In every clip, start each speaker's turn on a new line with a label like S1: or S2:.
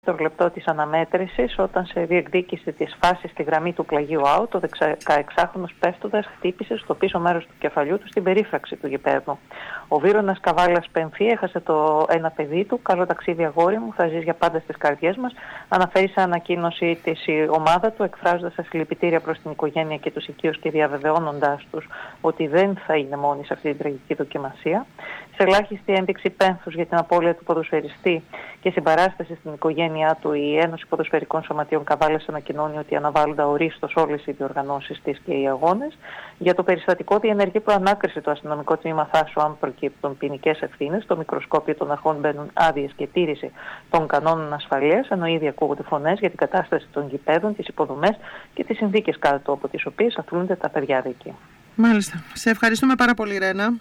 S1: το λεπτό της αναμέτρησης, όταν σε διεκδίκηση της φάσης στη γραμμή του πλαγίου out, ο 16χρονος πέφτοντας χτύπησε στο πίσω μέρος του κεφαλιού του στην περίφραξη του γηπέδου. Ο Βύρονας Καβάλας Πενφή έχασε το ένα παιδί του. Καλό ταξίδι, αγόρι μου, θα ζεις για πάντα στις καρδιές μας. Αναφέρει σε ανακοίνωση της η ομάδα του, εκφράζοντας τα συλληπιτήρια προς την οικογένεια και τους οικείους και διαβεβαιώνοντάς τους ότι δεν θα είναι μόνοι σε αυτή την τραγική δοκιμασία. Σε ελάχιστη ένδειξη πένθους για την απώλεια του ποδοσφαιριστή και συμπαράσταση στην οικογένειά του, η Ένωση Ποδοσφαιρικών Σωματείων Καβάλας ανακοινώνει ότι αναβάλλονται ορίστως όλες οι διοργανώσεις της και οι αγώνες. Για το περιστατικό διενεργεί προανάκριση το αστυνομικό τμήμα Θάσου, αν προκύπτουν ποινικές ευθύνες. Στο μικροσκόπιο των αρχών μπαίνουν άδειες και τήρηση των κανόνων ασφαλείας, ενώ ήδη ακούγονται φωνές για την κατάσταση των γηπέδων, τις υποδομές και τις συνθήκες κάτω από τις οποίες αθλούνται τα παιδιά εκεί.
S2: Μάλιστα. Σε ευχαριστούμε πάρα πολύ, Ρένα.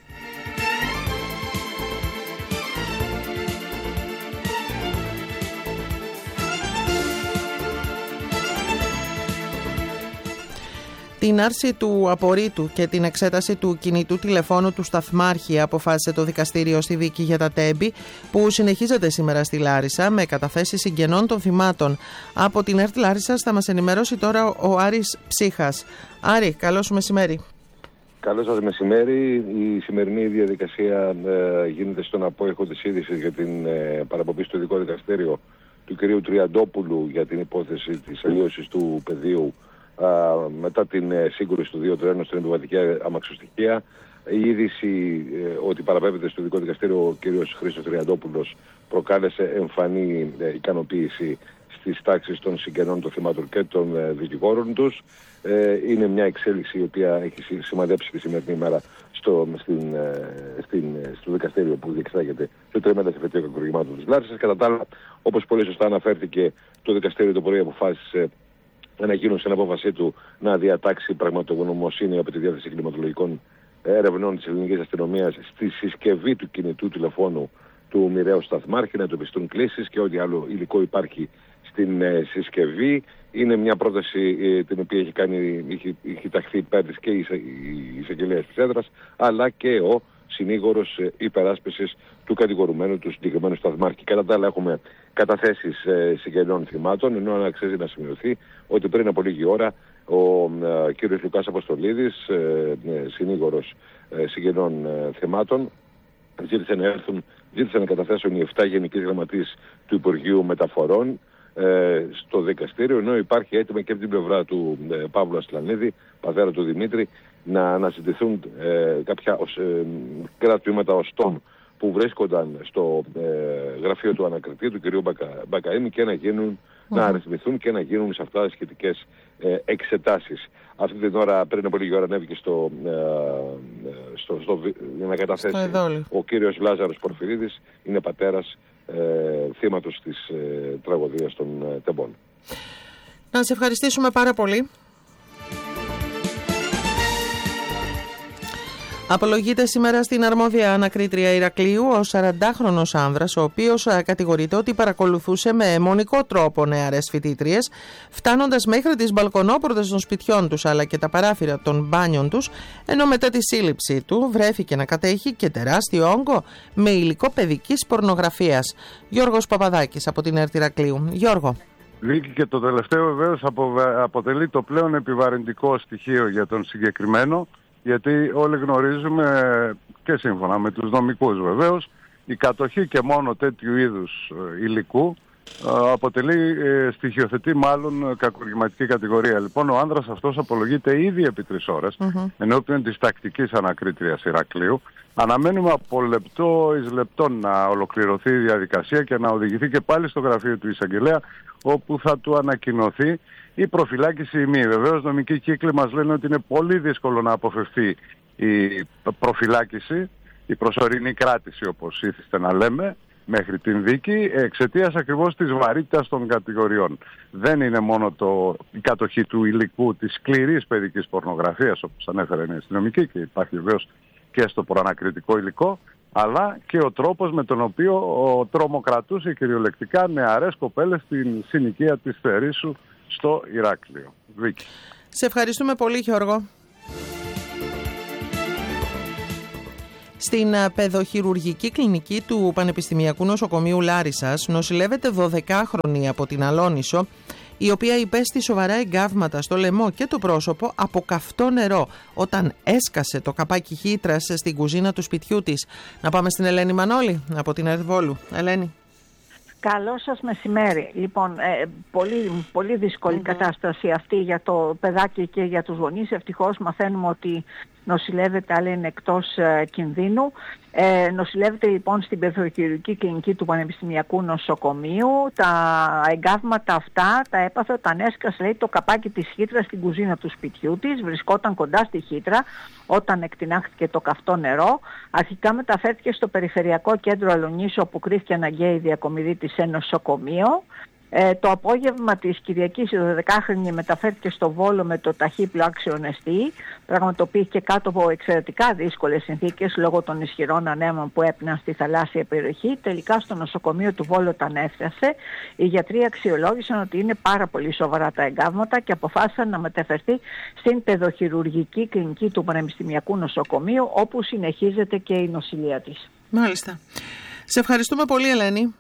S2: Την άρση του απορρίτου και την εξέταση του κινητού τηλεφώνου του Σταθμάρχη αποφάσισε το δικαστήριο στη δίκη για τα Τέμπη, που συνεχίζεται σήμερα στη Λάρισα με καταθέσεις συγγενών των θυμάτων. Από την ΕΡΤ Λάρισσας θα μας ενημερώσει τώρα ο Άρης Ψύχας. Άρη, καλό σου μεσημέρι.
S3: Καλό σας μεσημέρι. Η σημερινή διαδικασία γίνεται στον απόϊχο της είδησης για την παραπομπή στο ειδικό δικαστήριο του κυρίου Τριαντόπουλου για την υπόθεση της αλλίωσης του πεδίου μετά την σύγκρουση του 2-1 στην επιβατική αμαξοστοιχεία. Η είδηση ότι παραπέμπεται στο ειδικό δικαστήριο ο κύριος Χρήστος Τριαντόπουλος προκάλεσε εμφανή ικανοποίηση στις τάξεις των συγγενών των θυμάτων και των δικηγόρων τους. Είναι μια εξέλιξη η οποία έχει σημαδέψει τη σημερινή ημέρα στο δικαστήριο που διεξάγεται το τριμερές εφετείο κακουργημάτων της Λάρισσας. Κατά τα άλλα, όπως πολύ σωστά αναφέρθηκε, το δικαστήριο το πρωί αποφάσισε ανακοίνωσε την απόφασή του να διατάξει πραγματογνωμοσύνη από τη διάθεση κλιματολογικών ερευνών της ελληνικής αστυνομίας στη συσκευή του κινητού τηλεφώνου του μοιραίου Σταθμάρχη, να εισπιστούν κλήσεις και ό,τι άλλο υλικό υπάρχει στην συσκευή. Είναι μια πρόταση την οποία έχει ταχθεί υπέρ της και η εισαγγελέας της έδρας, αλλά και ο συνήγορος υπεράσπισης του κατηγορουμένου, του συγκεκριμένου Σταθμάρχη. Κατά τα άλλα, έχουμε καταθέσεις συγγενών θυμάτων, ενώ αξίζει να σημειωθεί ότι πριν από λίγη ώρα ο κύριος Λουκάς Αποστολίδης, συνήγορος συγγενών θυμάτων, ζήτησε να καταθέσουν οι 7 γενικοί γραμματείς του Υπουργείου Μεταφορών στο δικαστήριο, ενώ υπάρχει έτοιμα και από την πλευρά του Παύλου Ασλανίδη, πατέρα του Δημήτρη, να αναζητηθούν κάποια κρατήματα οστών που βρίσκονταν στο γραφείο του ανακριτή, του κ. Μπακαήμι, και να αριθμηθούν και να γίνουν σε αυτά σχετικές εξετάσεις. Αυτή την ώρα, πριν από λίγη ώρα, ανέβηκε για να καταθέσει ο κύριος Λάζαρος Πορφυρίδης, είναι πατέρας θύματος της τραγωδίας των Τεμπών.
S2: Να σε ευχαριστήσουμε πάρα πολύ. Απολογείται σήμερα στην αρμόδια ανακρίτρια Ηρακλείου ο 40χρονος άνδρας, ο οποίος κατηγορείται ότι παρακολουθούσε με αιμονικό τρόπο νεαρές φοιτήτριες, φτάνοντας μέχρι τις μπαλκονόπορτες των σπιτιών τους αλλά και τα παράθυρα των μπάνιων τους, ενώ μετά τη σύλληψή του βρέθηκε να κατέχει και τεράστιο όγκο με υλικό παιδικής πορνογραφίας. Γιώργος Παπαδάκης από την ΕΡΤ Ηρακλείου. Γιώργο.
S4: Δίκη, και το τελευταίο βεβαίως αποτελεί το πλέον επιβαρυντικό στοιχείο για τον συγκεκριμένο, γιατί όλοι γνωρίζουμε, και σύμφωνα με τους νομικούς βεβαίως, η κατοχή και μόνο τέτοιου είδους υλικού αποτελεί, στοιχειοθετεί μάλλον κακουργηματική κατηγορία. Λοιπόν, ο άνδρας αυτός απολογείται ήδη επί 3 ώρες ενώπιον της τακτικής ανακρίτριας Ηρακλείου. Αναμένουμε από λεπτό εις λεπτό να ολοκληρωθεί η διαδικασία και να οδηγηθεί και πάλι στο γραφείο του εισαγγελέα, όπου θα του ανακοινωθεί η προφυλάκηση ή μη. Βεβαίως, νομικοί κύκλοι μας λένε ότι είναι πολύ δύσκολο να αποφευθεί η προφυλάκηση, η προσωρινή κράτηση, όπως ήθιστε να λέμε, μέχρι την δίκη, εξαιτίας ακριβώς της βαρύτητας των κατηγοριών. Δεν είναι μόνο η κατοχή του υλικού της σκληρής παιδικής πορνογραφίας, όπως ανέφερε η αστυνομική, και υπάρχει βεβαίως και στο προανακριτικό υλικό, αλλά και ο τρόπος με τον οποίο τρομοκρατούσε κυριολεκτικά νεαρές κοπέλες στην συνοικία της Θερήσου στο Ηράκλειο. Βίκη.
S2: Σε ευχαριστούμε πολύ, Γιώργο. Στην παιδοχειρουργική κλινική του Πανεπιστημιακού Νοσοκομείου Λάρισσας νοσηλεύεται 12χρονη από την Αλόνησο, η οποία υπέστη σοβαρά εγκάβματα στο λαιμό και το πρόσωπο από καυτό νερό όταν έσκασε το καπάκι χύτρας στην κουζίνα του σπιτιού της. Να πάμε στην Ελένη Μανώλη από την Ερβόλου. Ελένη.
S5: Καλό σας μεσημέρι. Λοιπόν, πολύ δύσκολη κατάσταση αυτή για το παιδάκι και για τους γονείς. Ευτυχώς μαθαίνουμε ότι νοσηλεύεται, αλλά είναι εκτός κινδύνου. Νοσηλεύεται λοιπόν στην παιδοχειρουργική κλινική του Πανεπιστημιακού Νοσοκομείου. Τα εγκάβματα αυτά τα έπαθε όταν έσκασε, λέει, το καπάκι της χύτρας στην κουζίνα του σπιτιού της. Βρισκόταν κοντά στη χύτρα όταν εκτινάχθηκε το καυτό νερό. Αρχικά μεταφέρθηκε στο Περιφερειακό Κέντρο Αλονίσου, όπου κρίθηκε αναγκαία η διακομιδή της σε νοσοκομείο. Το απόγευμα της Κυριακής η 12χρονη μεταφέρθηκε στο Βόλο με το ταχύπλο άξιον εστί. Πραγματοποιήθηκε κάτω από εξαιρετικά δύσκολες συνθήκες λόγω των ισχυρών ανέμων που έπναν στη θαλάσσια περιοχή. Τελικά στο νοσοκομείο του Βόλου όταν έφτασε, οι γιατροί αξιολόγησαν ότι είναι πάρα πολύ σοβαρά τα εγκάβματα και αποφάσισαν να μεταφερθεί στην παιδοχειρουργική κλινική του Πανεπιστημιακού Νοσοκομείου, όπου συνεχίζεται και η νοσηλεία της.
S2: Μάλιστα. Σε ευχαριστούμε πολύ, Ελένη.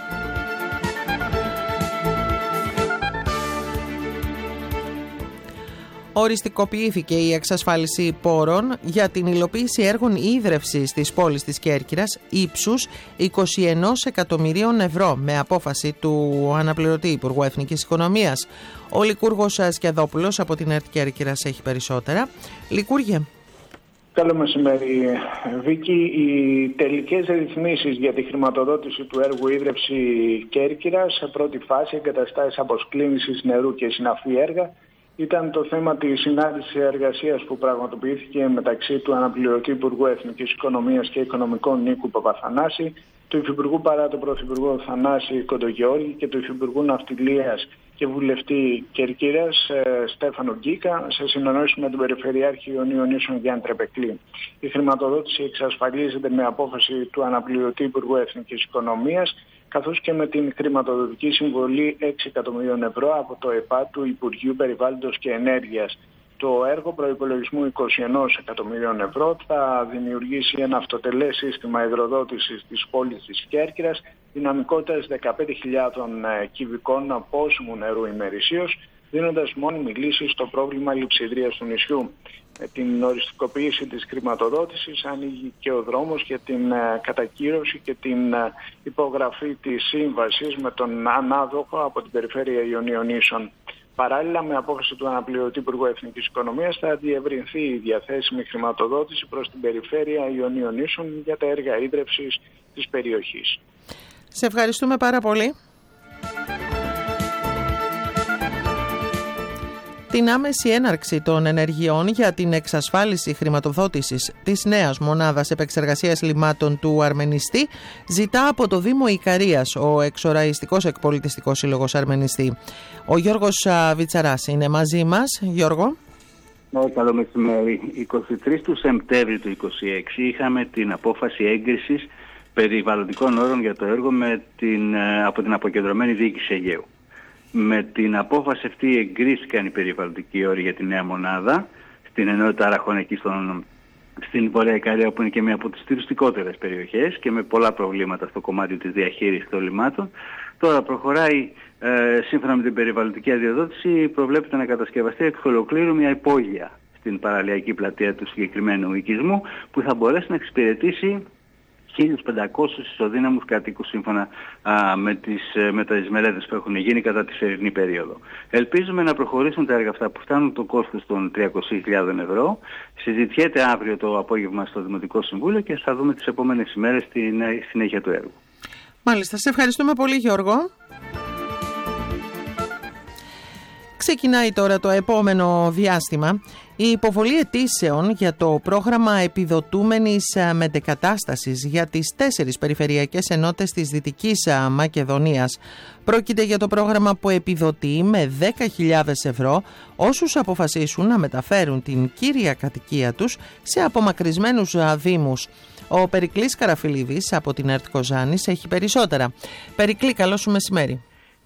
S2: Οριστικοποιήθηκε η εξασφάλιση πόρων για την υλοποίηση έργων ίδρευσης της πόλης της Κέρκυρας ύψους 21 εκατομμυρίων ευρώ με απόφαση του αναπληρωτή Υπουργού Εθνικής Οικονομίας. Ο Λικούργος Σκεδόπουλος από την ΕΡΤ Κέρκυρας έχει περισσότερα. Λικούργε.
S6: Καλό μεσημέρι, Βίκη. Οι τελικές ρυθμίσεις για τη χρηματοδότηση του έργου ίδρυυση Κέρκυρας σε πρώτη φάση, εγκαταστάσεις αποσκλήνησης νερού και συναφή έργα, ήταν το θέμα της συνάντησης εργασίας που πραγματοποιήθηκε μεταξύ του αναπληρωτή Υπουργού Εθνικής Οικονομίας και Οικονομικών Νίκου Παπαθανάση, του Υφυπουργού παρά τον Πρωθυπουργό Θανάση Κοντογιώργη και του Υφυπουργού Ναυτιλίας και Βουλευτή Κερκύρας Στέφανο Γκίκα, σε συνεννόηση με τον Περιφερειάρχη Ιωνίων Νήσων Γιάννη Τρεπεκλή. Η χρηματοδότηση εξασφαλίζεται με απόφαση του αναπληρωτή Υπουργού Εθνικής Οικονομίας, καθώς και με την χρηματοδοτική συμβολή 6 εκατομμυρίων ευρώ από το ΕΠΑ του Υπουργείου Περιβάλλοντος και Ενέργειας. Το έργο προϋπολογισμού 21 εκατομμυρίων ευρώ θα δημιουργήσει ένα αυτοτελές σύστημα υδροδότησης της πόλης της Κέρκυρας δυναμικότητας 15.000 κυβικών πόσιμου νερού ημερησίως, δίνοντας μόνιμη λύση στο πρόβλημα λειψιδρίας του νησιού. Με την οριστικοποίηση της χρηματοδότησης ανοίγει και ο δρόμος για την κατακύρωση και την υπογραφή της σύμβασης με τον ανάδοχο από την Περιφέρεια Ιωνίων Νήσων. Παράλληλα, με απόφαση του αναπληρωτή Υπουργού Εθνικής Οικονομίας θα διευρυνθεί η διαθέσιμη χρηματοδότηση προς την Περιφέρεια Ιωνίων Νήσων για τα έργα ίδρυυσης της περιοχής.
S2: Σε ευχαριστούμε πάρα πολύ. Την άμεση έναρξη των ενεργειών για την εξασφάλιση χρηματοδότησης της νέας μονάδας επεξεργασίας λιμάτων του Αρμενιστή ζητά από το Δήμο Ικαρίας ο εξοραϊστικός εκπολιτιστικός σύλλογος Αρμενιστή. Ο Γιώργος Βιτσαράς είναι μαζί μας. Γιώργο.
S7: Καλό μεσημέρι. 23 του Σεπτέμβρη του 2026 είχαμε την απόφαση έγκρισης περιβαλλοντικών όρων για το έργο από την αποκεντρωμένη διοίκηση Αιγαίου. Με την απόφαση αυτή εγκρίθηκαν οι περιβαλλοντικοί όροι για τη νέα μονάδα στην ενότητα Αραχών εκεί στην Βορεια Ικαρία, που είναι και μία από τις τουριστικότερες περιοχές και με πολλά προβλήματα στο κομμάτι της διαχείρισης των λιμάτων. Τώρα προχωράει σύμφωνα με την περιβαλλοντική αδειοδότηση, προβλέπεται να κατασκευαστεί εξ ολοκλήρου μια υπόγεια στην παραλιακή πλατεία του συγκεκριμένου οικισμού που θα μπορέσει να εξυπηρετήσει 1.500 ισοδύναμους κατοίκους σύμφωνα με τις μελέτες που έχουν γίνει κατά τη φερινή περίοδο. Ελπίζουμε να προχωρήσουν τα έργα αυτά που φτάνουν το κόστος των 300.000 ευρώ. Συζητιέται αύριο το απόγευμα στο Δημοτικό Συμβούλιο και θα δούμε τις επόμενες ημέρες τη συνέχεια του έργου.
S2: Μάλιστα, σε ευχαριστούμε πολύ, Γιώργο. Ξεκινάει τώρα το επόμενο διάστημα η υποβολή αιτήσεων για το πρόγραμμα επιδοτούμενης μετεκατάστασης για τις 4 περιφερειακές ενότητες της Δυτικής Μακεδονίας. Πρόκειται για το πρόγραμμα που επιδοτεί με 10.000 ευρώ όσους αποφασίσουν να μεταφέρουν την κύρια κατοικία τους σε απομακρυσμένους δήμους. Ο Περικλής Καραφιλίδης από την ΕΡΤ Κοζάνης έχει περισσότερα. Περικλή, καλό σου μεσημέρι.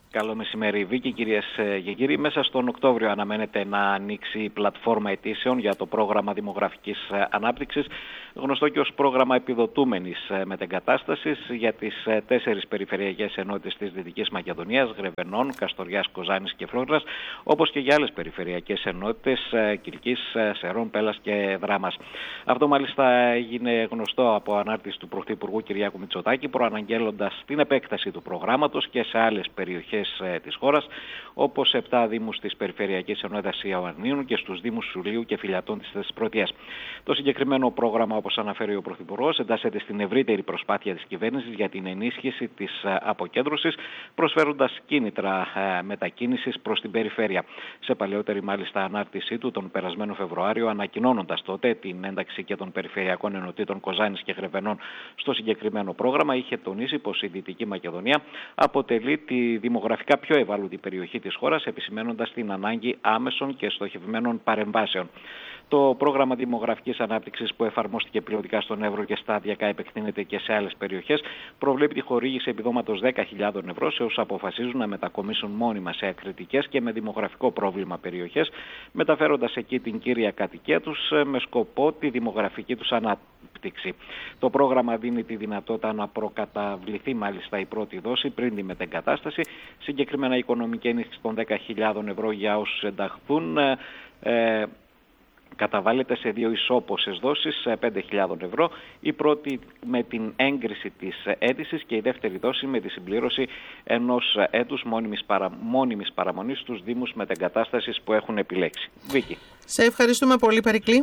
S8: Καλό μεσημέρι, Βίκη, κυρίες και κύριοι. Μέσα στον Οκτώβριο αναμένεται να ανοίξει η πλατφόρμα αιτήσεων για το πρόγραμμα δημογραφικής ανάπτυξης, γνωστό και ως πρόγραμμα επιδοτούμενης μετεγκατάστασης για τις 4 περιφερειακές ενότητες της Δυτικής Μακεδονίας, Γρεβενών, Καστοριάς, Κοζάνης και Φλόρας, όπως και για άλλες περιφερειακές ενότητες Κιλκής, Σερών, Πέλας και Δράμας. Αυτό μάλιστα έγινε γνωστό από ανάρτηση του Πρωθυπουργού Κυριάκου Μητσοτάκη, προαναγγέλλοντας την επέκταση του προγράμματος και σε άλλες περιοχές της χώρας, όπως 7 δήμους της Περιφερειακής Ενότητας Ιωαννίνου και στους δήμους Σουλίου και Φιλιατών της Θεσπρωτείας. Το συγκεκριμένο πρόγραμμα, όπως αναφέρει ο Πρωθυπουργός, εντάσσεται στην ευρύτερη προσπάθεια της κυβέρνησης για την ενίσχυση της αποκέντρωσης, προσφέροντας κίνητρα μετακίνησης προς την περιφέρεια. Σε παλαιότερη μάλιστα ανάρτησή του τον περασμένο Φεβρουάριο, ανακοινώνοντας τότε την ένταξη και των περιφερειακών ενωτήτων Κοζάνης και Γρεβενών στο συγκεκριμένο πρόγραμμα, είχε τονίσει πως η Δυτική Μακεδονία αποτελεί τη δημογραφικά πιο ευάλωτη περιοχή της χώρας, επισημαίνοντας την ανάγκη άμεσων και στοχευμένων παρεμβάσεων. Το πρόγραμμα δημογραφικής ανάπτυξης, που εφαρμόστηκε πιλωτικά στον Εύρο και σταδιακά επεκτείνεται και σε άλλες περιοχές, προβλέπει τη χορήγηση επιδόματος 10.000 ευρώ σε όσους αποφασίζουν να μετακομίσουν μόνιμα σε ακριτικές και με δημογραφικό πρόβλημα περιοχές, μεταφέροντας εκεί την κύρια κατοικία τους με σκοπό τη δημογραφική τους ανάπτυξη. Το πρόγραμμα δίνει τη δυνατότητα να προκαταβληθεί μάλιστα η πρώτη δόση πριν τη μετεγκατάσταση. Συγκεκριμένα η οικονομική ενίσχυση των 10.000 ευρώ για όσους ενταχθούν καταβάλλεται σε 2 ισόποσες δόσεις 5.000 ευρώ, η πρώτη με την έγκριση της αίτησης και η δεύτερη δόση με τη συμπλήρωση ενός έτους μόνιμης παραμονής στους δήμους μετεγκατάστασης που έχουν επιλέξει. Βίκη.
S2: Σε ευχαριστούμε πολύ, Περικλή.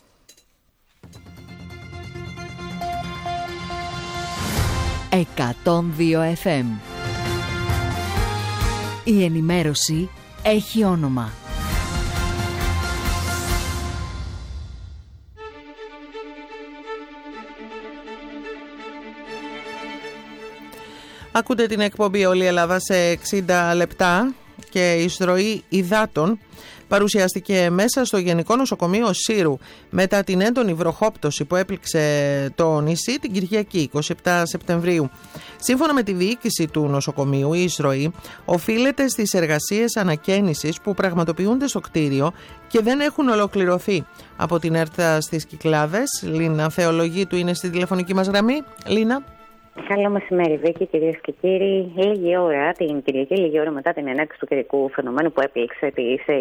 S9: «102 FM». Η ενημέρωση έχει όνομα.
S2: Ακούτε την εκπομπή «Όλη η Ελλάδα» σε 60 λεπτά και η εισρωή υδάτων παρουσιάστηκε μέσα στο Γενικό Νοσοκομείο Σύρου μετά την έντονη βροχόπτωση που έπληξε το νησί την Κυριακή 27 Σεπτεμβρίου. Σύμφωνα με τη διοίκηση του νοσοκομείου, η εισρωή οφείλεται στις εργασίες ανακαίνησης που πραγματοποιούνται στο κτίριο και δεν έχουν ολοκληρωθεί. Από την ΕΡΤ στις Κυκλάδες, Λίνα Θεολογίτου είναι στη τηλεφωνική μας γραμμή. Λίνα.
S10: Καλό μεσημέρι, Βίκη, κυρίες και κύριοι. Την Κυριακή, λίγη ώρα μετά την ενέργεια του καιρικού φαινομένου που έπληξε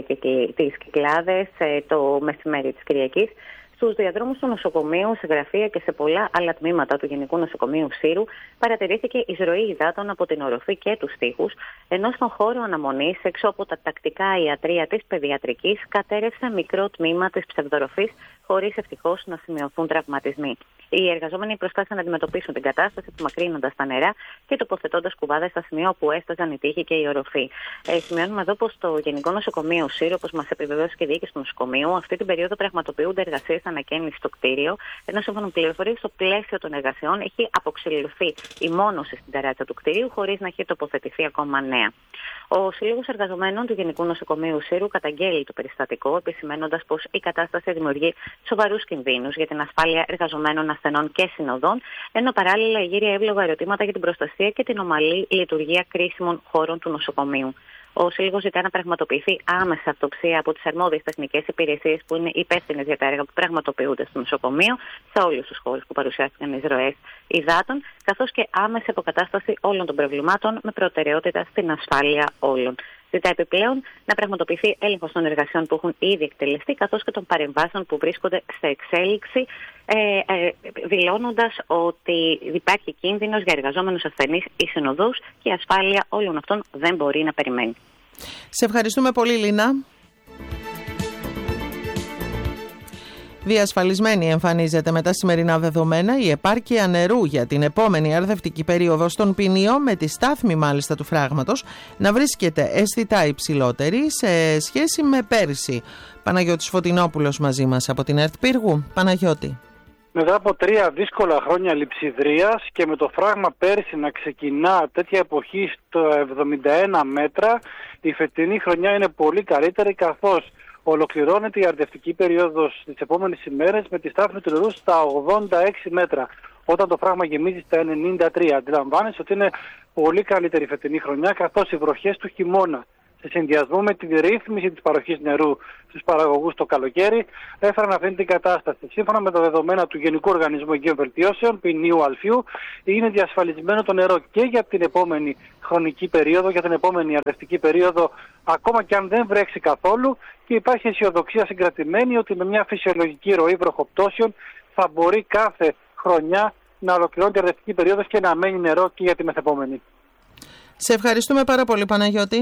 S10: τις Κυκλάδες το μεσημέρι της Κυριακής, στους διαδρόμους του νοσοκομείου, σε γραφεία και σε πολλά άλλα τμήματα του Γενικού Νοσοκομείου Σύρου παρατηρήθηκε εισρωή υδάτων από την οροφή και τους τοίχους, ενώ στον χώρο αναμονής, έξω από τα τακτικά ιατρεία της παιδιατρικής, κατέρευσε μικρό τμήμα της ψευδοροφής, χωρίς ευτυχώς να σημειωθούν τραυματισμοί. Οι εργαζόμενοι προσπάθησαν να αντιμετωπίσουν την κατάσταση, απομακρύνοντας τα νερά και τοποθετώντας κουβάδες στα σημεία όπου έσταζαν οι τοίχοι και η οροφή. Σημειώνουμε εδώ πως το Γενικό Νοσοκομείο Σύρου, όπως μας επιβεβαίωσε και η διοίκηση του νοσοκομείου, αυτή την περίοδο πραγματοποιούνται εργασίες ανακαίνησης στο κτίριο, ενώ σύμφωνα με πληροφορίες, στο πλαίσιο των εργασιών έχει αποξηλωθεί η μόνωση στην ταράτσα του κτίριου, χωρίς να έχει τοποθετηθεί ακόμα νέα. Ο Σύλλογος Εργαζομένων του Γενικού Νοσοκομείου Σύρου καταγγέλει το περιστατικό, επισημαίνοντας πως η κατάσταση δημιουργεί σοβαρούς κινδύνους για την ασφάλεια εργαζομένων, ασθενών και συνοδών, ενώ παράλληλα γύρει εύλογα ερωτήματα για την προστασία και την ομαλή λειτουργία κρίσιμων χώρων του νοσοκομείου. Ο Σύλλογος ζητά να πραγματοποιηθεί άμεσα αυτοψία από τις αρμόδιες τεχνικές υπηρεσίες που είναι υπεύθυνες για τα έργα που πραγματοποιούνται στο νοσοκομείο, σε όλους τους χώρους που παρουσιάστηκαν εισρωές υδάτων, καθώς και άμεση αποκατάσταση όλων των προβλημάτων με προτεραιότητα στην ασφάλεια όλων. Ζητά επιπλέον να πραγματοποιηθεί έλεγχος των εργασιών που έχουν ήδη εκτελεστεί, καθώς και των παρεμβάσεων που βρίσκονται σε εξέλιξη, δηλώνοντας ότι υπάρχει κίνδυνος για εργαζόμενους ασθενείς ή συνοδούς και η ασφάλεια όλων αυτών δεν μπορεί να περιμένει.
S2: Σε ευχαριστούμε πολύ, Λίνα. Διασφαλισμένη εμφανίζεται με τα σημερινά δεδομένα η επάρκεια νερού για την επόμενη αρδευτική περίοδο στον Ποινίο, με τη στάθμη μάλιστα του φράγματος να βρίσκεται αισθητά υψηλότερη σε σχέση με πέρυσι. Παναγιώτης Φωτεινόπουλος μαζί μας από την ΕΡΤ Πύργου. Παναγιώτη.
S11: Μετά από 3 δύσκολα χρόνια λειψιδρίας και με το φράγμα πέρσι να ξεκινά τέτοια εποχή στο 71 μέτρα, η φετινή χρονιά είναι πολύ καλύτερη, καθώς ολοκληρώνεται η αρδευτική περίοδος τις επόμενες ημέρες με τη στάθμη του νερού στα 86 μέτρα. όταν το φράγμα γεμίζει στα 93. Αντιλαμβάνεσαι ότι είναι πολύ καλύτερη η φετινή χρονιά, καθώς οι βροχές του χειμώνα σε συνδυασμό με τη ρύθμιση της παροχής νερού στους παραγωγούς το καλοκαίρι έφεραν αυτή την κατάσταση. Σύμφωνα με τα δεδομένα του Γενικού Οργανισμού Αιγαίων Βελτιώσεων, ποινίου Αλφιού, είναι διασφαλισμένο το νερό και για την επόμενη χρονική περίοδο, για την επόμενη αρδευτική περίοδο, ακόμα και αν δεν βρέξει καθόλου, και υπάρχει αισιοδοξία συγκρατημένη ότι με μια φυσιολογική ροή βροχοπτώσεων θα μπορεί κάθε χρονιά να ολοκληρώνει την αρδευτική περίοδος και να μένει νερό και για τη μεθεπόμενη.
S2: Σε ευχαριστούμε πάρα πολύ, Παναγιώτη.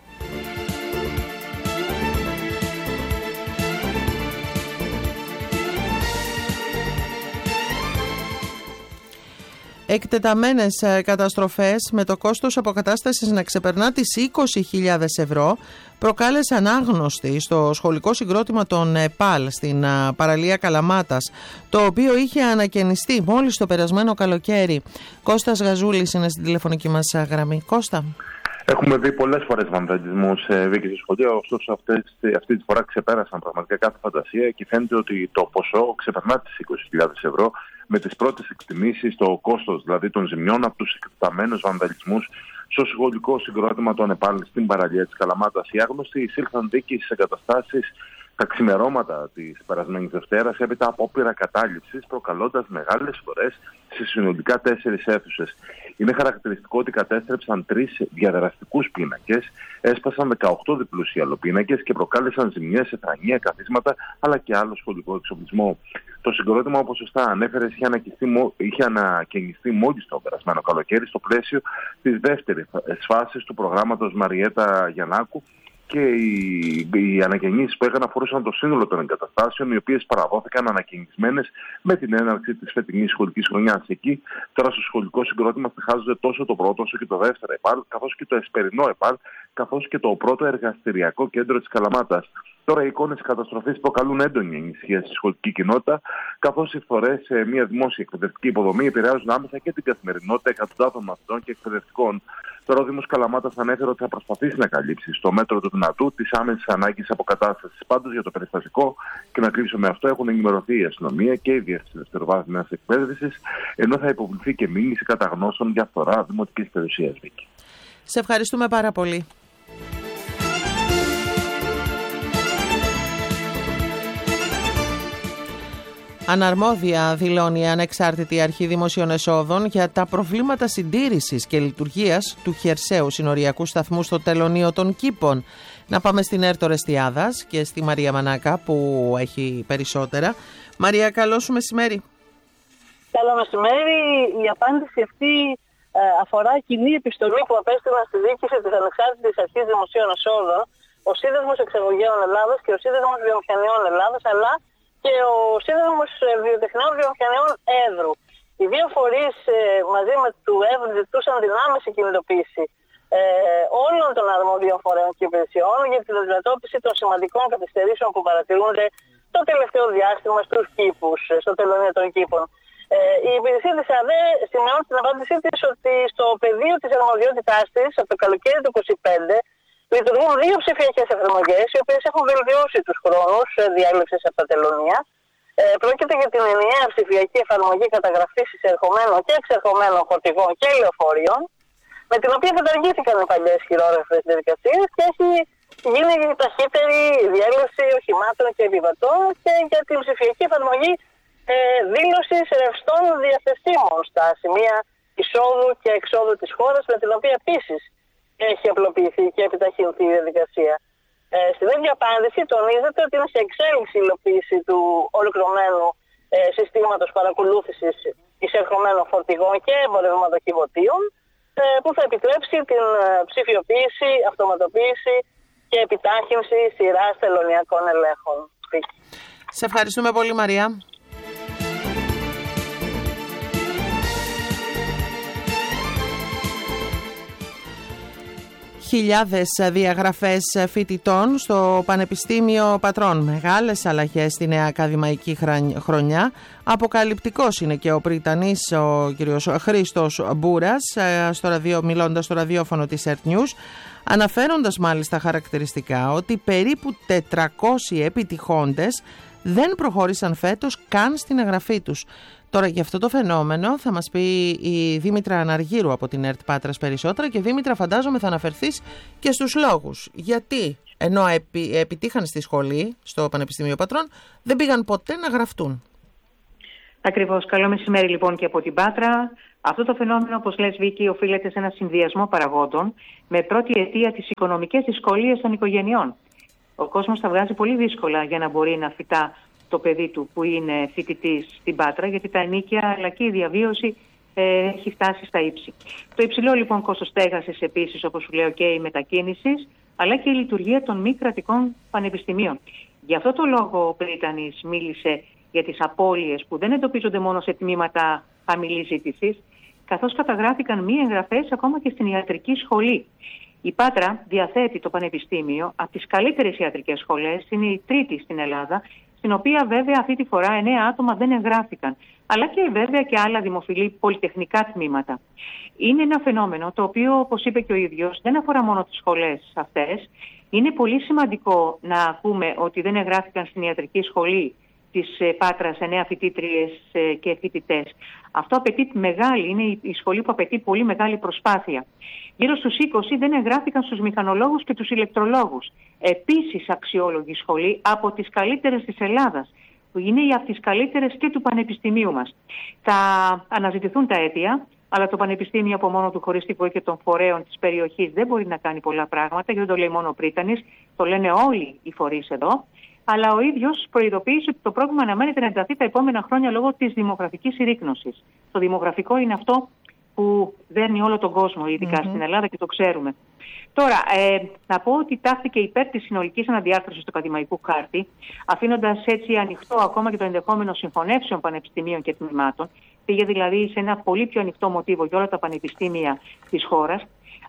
S2: Εκτεταμένες καταστροφές με το κόστος αποκατάστασης να ξεπερνά τις 20.000 ευρώ προκάλεσαν άγνωστη στο σχολικό συγκρότημα των ΕΠΑΛ στην παραλία Καλαμάτας, το οποίο είχε ανακαινιστεί μόλις το περασμένο καλοκαίρι. Κώστας Γαζούλης είναι στην τηλεφωνική μας γραμμή. Κώστα.
S12: Έχουμε δει πολλές φορές βανδαλισμούς Βίκη στο σχολείο, ωστόσο αυτή τη φορά ξεπέρασαν πραγματικά κάθε φαντασία και φαίνεται ότι το ποσό ξεπερνά τις 20.000 ευρώ, με τις πρώτες εκτιμήσεις, το κόστος δηλαδή των ζημιών από τους εκτεταμένους βανδαλισμούς στο σχολικό συγκρότημα των ΕΠΑΛ στην παραλία της Καλαμάτας. Οι άγνωστοι εισήλθαν δίκη στις εγκαταστάσεις τα ξημερώματα της περασμένης Δευτέρας έπειτα από απόπειρα κατάληψης, προκαλώντας μεγάλες φορές σε συνολικά 4 αίθουσες. Είναι χαρακτηριστικό ότι κατέστρεψαν 3 διαδραστικούς πίνακες, έσπασαν 18 διπλούς ιαλοπίνακες και προκάλεσαν ζημιές σε θρανία, καθίσματα αλλά και άλλο σχολικό εξοπλισμό. Το συγκρότημα, όπως σωστά ανέφερες, είχε ανακαινιστεί μόλις το περασμένο καλοκαίρι στο πλαίσιο της δεύτερης φάσης του προγράμματος Μαριέτα Γιαννάκου, και οι ανακαινήσεις που έκαναν αφορούσαν το σύνολο των εγκαταστάσεων, οι οποίες παραδόθηκαν ανακαινισμένες με την έναρξη της φετινής σχολικής χρονιάς. Εκεί τώρα στο σχολικό συγκρότημα στοιχάζονται τόσο το πρώτο όσο και το δεύτερο ΕΠΑΛ, καθώς και το εσπερινό ΕΠΑΛ, καθώς και το πρώτο εργαστηριακό κέντρο της Καλαμάτας. Τώρα οι εικόνες της καταστροφής προκαλούν έντονη ανησυχία στη σχολική κοινότητα, καθώς οι φθορές σε μια δημόσια εκπαιδευτική υποδομή επηρεάζουν άμεσα και την καθημερινότητα εκατοντάδων μαθητών και εκπαιδευτικών. Τώρα ο Δήμος Καλαμάτας ανέφερε ότι θα προσπαθήσει να καλύψει στο μέτρο του δυνατού τις άμεσες ανάγκες αποκατάστασης. Πάντως για το περιστατικό, και να κλείσω με αυτό, έχουν ενημερωθεί η αστυνομία και η Διεύθυνση Δευτεροβάθμιας Εκπαίδευσης, ενώ θα υποβληθεί και μήνυση καταγνώσεων για φθορά δημοτικής περιουσίας.
S2: Σε ευχαριστούμε πάρα πολύ. Αναρμόδια δηλώνει η Ανεξάρτητη Αρχή Δημοσίων Εσόδων για τα προβλήματα συντήρησης και λειτουργίας του χερσαίου συνοριακού σταθμού στο τελωνείο των Κήπων. Να πάμε στην Έρτο Ρεστιάδας και στη Μαρία Μανάκα που έχει περισσότερα. Μαρία, καλό σου μεσημέρι.
S13: Καλό μεσημέρι. Η απάντηση αυτή αφορά κοινή επιστολή που απέστειλαν στη διοίκηση της Ανεξάρτητης Αρχής Δημοσίων Εσόδων ο Σύνδεσμος Εξαγωγέων Ελλάδας και ο Σύνδεσμος Βιομηχανιών Ελλάδας, αλλά και ο Σύνδεσμος Βιοτεχνιών Βιομηχανιών Εύρου. Οι δύο φορείς μαζί με του Εύρου ζητούσαν την άμεση κινητοποίηση όλων των αρμόδιων φορέων και υπηρεσιών για την αντιμετώπιση των σημαντικών καθυστερήσεων που παρατηρούνται το τελευταίο διάστημα στους κήπους, στο τελωνείο των κήπων. Η υπηρεσία της ΑΔΕ σημειώνει στην απάντησή της ότι στο πεδίο της αρμοδιότητάς της από το καλοκαίρι του 2025 λειτουργούν 2 ψηφιακές εφαρμογές, οι οποίες έχουν βελτιώσει τους χρόνους διάλεξης από τα τελωνία. Πρόκειται για την ενιαία ψηφιακή εφαρμογή καταγραφής εισερχομένων και εξερχομένων φορτηγών και λεωφορείων, με την οποία καταργήθηκαν οι παλιές χειρόγραφες διαδικασίες και έχει γίνει ταχύτερη διέλευση οχημάτων και επιβατών, και για την ψηφιακή εφαρμογή δήλωσης ρευστών διαθεσίμων στα σημεία εισόδου και εξόδου της χώρας, με την οποία επίσης έχει απλοποιηθεί και επιταχυνθεί η διαδικασία. Στην ίδια απάντηση τονίζεται ότι είναι σε εξέλιξη η υλοποίηση του ολοκληρωμένου συστήματος παρακολούθησης εισερχομένων φορτηγών και εμπορευματοκιβωτίων, που θα επιτρέψει την ψηφιοποίηση, αυτοματοποίηση και επιτάχυνση σειράς τελωνιακών ελέγχων.
S2: Σε ευχαριστούμε πολύ, Μαρία. Χιλιάδες διαγραφές φοιτητών στο Πανεπιστήμιο Πατρών. Μεγάλες αλλαγές στη νέα ακαδημαϊκή χρονιά. Αποκαλυπτικός είναι και ο πριτανής ο κ. Χρήστος Μπούρας, μιλώντας στο ραδιόφωνο της Earth News, αναφέροντας μάλιστα χαρακτηριστικά ότι περίπου 400 επιτυχόντες δεν προχώρησαν φέτος καν στην εγγραφή τους. Τώρα για αυτό το φαινόμενο θα μας πει η Δήμητρα Αναργύρου από την ΕΡΤ Πάτρας περισσότερα και Δήμητρα φαντάζομαι θα αναφερθείς και στους λόγους. Γιατί ενώ επιτύχαν στη σχολή, στο Πανεπιστήμιο Πατρών, δεν πήγαν ποτέ να γραφτούν.
S14: Ακριβώς. Καλό μεσημέρι λοιπόν και από την Πάτρα. Αυτό το φαινόμενο, όπως λες Βίκη, οφείλεται σε ένα συνδυασμό παραγόντων με πρώτη αιτία τις οικονομικές δυσκολίες των οικογενειών. Ο κόσμος τα βγάζει πολύ δύσκολα για να μπορεί να φυτά το παιδί του που είναι φοιτητής στην Πάτρα, γιατί τα ενοίκια αλλά και η διαβίωση έχει φτάσει στα ύψη. Το υψηλό λοιπόν κόστος στέγασης επίσης, όπως σου λέω, και η μετακίνηση, αλλά και η λειτουργία των μη κρατικών πανεπιστημίων. Γι' αυτό το λόγο ο Πρίτανης μίλησε για τις απώλειες που δεν εντοπίζονται μόνο σε τμήματα χαμηλής ζήτησης, καθώς καταγράφηκαν μη εγγραφές ακόμα και στην ιατρική σχολή. Η Πάτρα διαθέτει το Πανεπιστήμιο από τις καλύτερες ιατρικές σχολές, είναι η τρίτη στην Ελλάδα, στην οποία βέβαια αυτή τη φορά 9 άτομα δεν εγγράφηκαν, αλλά και βέβαια και άλλα δημοφιλή πολυτεχνικά τμήματα. Είναι ένα φαινόμενο το οποίο, όπως είπε και ο ίδιος, δεν αφορά μόνο τις σχολές αυτές. Είναι πολύ σημαντικό να ακούμε ότι δεν εγγράφηκαν στην ιατρική σχολή της Πάτρας 9 φοιτήτριες και φοιτητές. Αυτό απαιτεί είναι η σχολή που απαιτεί πολύ μεγάλη προσπάθεια. Γύρω στους 20 δεν εγγράφηκαν στους μηχανολόγους και τους ηλεκτρολόγους. Επίσης αξιόλογη σχολή, από τις καλύτερες της Ελλάδας, που είναι από τις καλύτερες και του Πανεπιστημίου μας. Θα αναζητηθούν τα αίτια, αλλά το Πανεπιστήμιο από μόνο του, χωρίς τη βοήθεια των φορέων της περιοχής, δεν μπορεί να κάνει πολλά πράγματα, γιατί δεν το λέει μόνο ο Πρίτανης, το λένε όλοι οι φορείς εδώ. Αλλά ο ίδιος προειδοποίησε ότι το πρόβλημα αναμένεται να ενταθεί τα επόμενα χρόνια λόγω της δημογραφικής συρρίκνωσης. Το δημογραφικό είναι αυτό που δέρνει όλο τον κόσμο, ειδικά στην Ελλάδα, και το ξέρουμε. Τώρα, να πω ότι τάχθηκε υπέρ της συνολικής αναδιάρθρωσης του ακαδημαϊκού χάρτη, αφήνοντας έτσι ανοιχτό ακόμα και το ενδεχόμενο συγχωνεύσεων πανεπιστημίων και τμήματων. Πήγε δηλαδή σε ένα πολύ πιο ανοιχτό μοτίβο για όλα τα πανεπιστήμια της χώρας.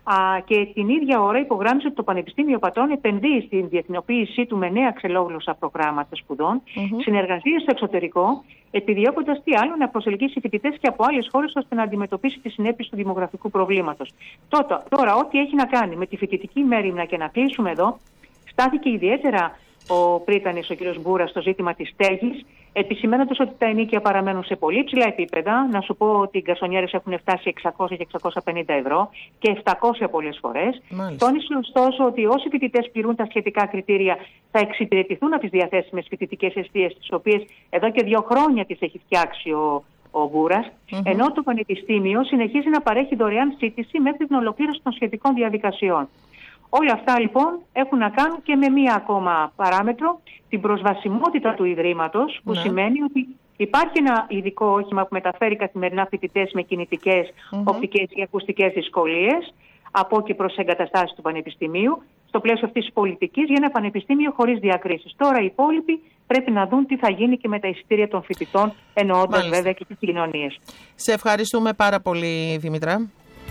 S14: Και την ίδια ώρα υπογράμμισε ότι το Πανεπιστήμιο Πατρών επενδύει στην διεθνοποίησή του με νέα ξελόγλωσσα προγράμματα σπουδών, συνεργασίες στο εξωτερικό, επιδιώκοντας τι άλλο να προσελκύσει φοιτητές και από άλλες χώρες ώστε να αντιμετωπίσει τις συνέπειες του δημογραφικού προβλήματος. Τώρα, ό,τι έχει να κάνει με τη φοιτητική μέριμνα, και να κλείσουμε εδώ, στάθηκε ιδιαίτερα ο Πρίτανης, ο κ. Μπούρας, στο ζήτημα της στέγης, επισημαίνοντας ότι τα ενοίκια παραμένουν σε πολύ ψηλά επίπεδα. Να σου πω ότι οι γκαρσονιέρες έχουν φτάσει 600 και 650 ευρώ και 700 πολλές φορές. Τόνισε ωστόσο ότι όσοι φοιτητές πληρούν τα σχετικά κριτήρια θα εξυπηρετηθούν από τις διαθέσιμες φοιτητικές εστίες, τις οποίες εδώ και 2 χρόνια τις έχει φτιάξει ο Μπούρας, ενώ το Πανεπιστήμιο συνεχίζει να παρέχει δωρεάν σύντηση μέχρι την ολοκλήρωση των σχετικών διαδικασιών. Όλα αυτά λοιπόν έχουν να κάνουν και με μία ακόμα παράμετρο, την προσβασιμότητα του Ιδρύματος, που σημαίνει ότι υπάρχει ένα ειδικό όχημα που μεταφέρει καθημερινά φοιτητές με κινητικές, οπτικές και ακουστικές δυσκολίες από και προς εγκαταστάσεις του Πανεπιστημίου, στο πλαίσιο αυτής της πολιτικής, για ένα πανεπιστήμιο χωρίς διακρίσεις. Τώρα οι υπόλοιποι πρέπει να δουν τι θα γίνει και με τα εισιτήρια των φοιτητών, εννοώντας βέβαια και τις κοινωνίες.
S2: Σε ευχαριστούμε πάρα πολύ, Δήμητρα.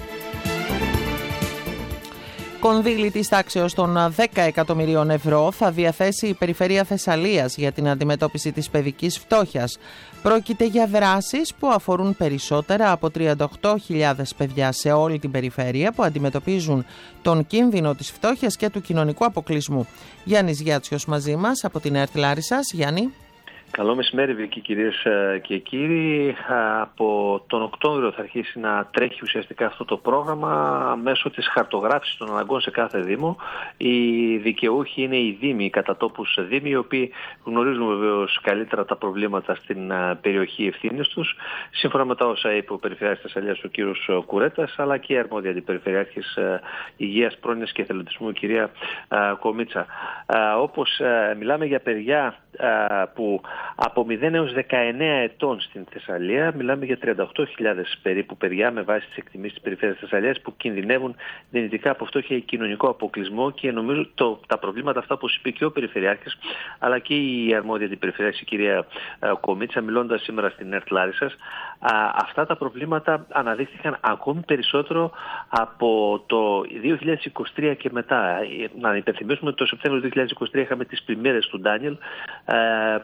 S2: Κονδύλι της τάξεως των 10 εκατομμυρίων ευρώ θα διαθέσει η Περιφέρεια Θεσσαλίας για την αντιμετώπιση της παιδικής φτώχειας. Πρόκειται για δράσεις που αφορούν περισσότερα από 38.000 παιδιά σε όλη την περιφέρεια που αντιμετωπίζουν τον κίνδυνο της φτώχειας και του κοινωνικού αποκλεισμού. Γιάννης Γιάτσιος μαζί μας από την ΕΡΤ Λάρισσας. Γιάννη.
S15: Καλό μεσημέρι, Βίκη, κυρίες και κύριοι. Από τον Οκτώβριο θα αρχίσει να τρέχει ουσιαστικά αυτό το πρόγραμμα μέσω της χαρτογράφησης των αναγκών σε κάθε Δήμο. Οι δικαιούχοι είναι οι Δήμοι, οι κατατόπους Δήμοι, οι οποίοι γνωρίζουν βεβαίως καλύτερα τα προβλήματα στην περιοχή ευθύνης τους, σύμφωνα με τα όσα είπε ο Περιφερειάρχης Θεσσαλίας, ο κύριος Κουρέτας, αλλά και η αρμόδια αντιπεριφερειάρχης Υγείας, Πρόνοιας και Εθελοντισμού, η κυρία Κομίτσα. Όπως μιλάμε για παιδιά που από 0 έως 19 ετών στην Θεσσαλία, μιλάμε για 38.000 περίπου παιδιά με βάση τις εκτιμήσεις της Περιφέρειας Θεσσαλίας που κινδυνεύουν δυνητικά από φτώχεια ή κοινωνικό αποκλεισμό, και νομίζω τα προβλήματα αυτά, όπως είπε και ο Περιφερειάρχης αλλά και η αρμόδια αντιπεριφερειάρχης, η κυρία Κομίτσα, μιλώντας σήμερα στην ΕΡΤ Λάρισσας, αυτά τα προβλήματα αναδείχθηκαν ακόμη περισσότερο από το 2023 και μετά. Να υπενθυμίσουμε ότι το Σεπτέμβριο του 2023 είχαμε τις πλημμύρες του Ντάνιελ, που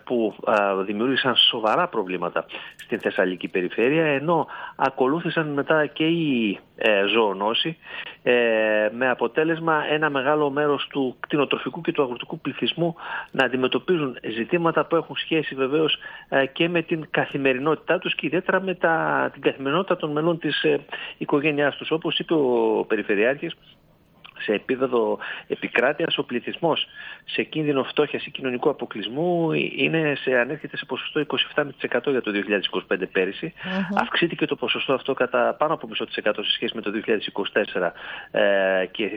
S15: δημιούργησαν σοβαρά προβλήματα στην Θεσσαλική περιφέρεια, ενώ ακολούθησαν μετά και οι ζωονόσοι, με αποτέλεσμα ένα μεγάλο μέρος του κτηνοτροφικού και του αγροτικού πληθυσμού να αντιμετωπίζουν ζητήματα που έχουν σχέση βεβαίως και με την καθημερινότητά τους και ιδιαίτερα με την καθημερινότητα των μελών της οικογένειάς τους. Όπως είπε ο Περιφερειάρχης, σε επίπεδο επικράτειας ο πληθυσμός σε κίνδυνο φτώχειας ή κοινωνικού αποκλεισμού ανέρχεται σε ποσοστό 27% για το 2025 πέρυσι. Αυξήθηκε το ποσοστό αυτό κατά πάνω από μισό της εκατό σε σχέση με το 2024 και